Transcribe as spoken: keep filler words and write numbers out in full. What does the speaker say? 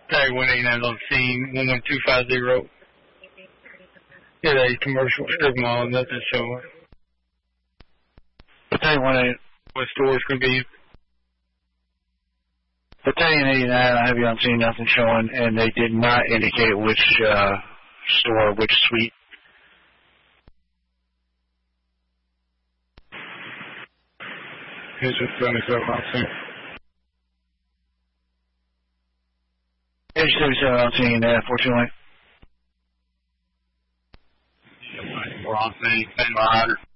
Tag one eighty-nine on scene, one one two five zero. Yeah, a commercial strip mall, nothing showing. Battalion one eight. What store is going to be? Battalion eighty-nine, I have you on scene, nothing showing, and they did not indicate which uh, store, which suite. Here's just seventy-seven on scene. Page seventy-seven on scene, uh, four two one. We're on scene, stand by one hundred.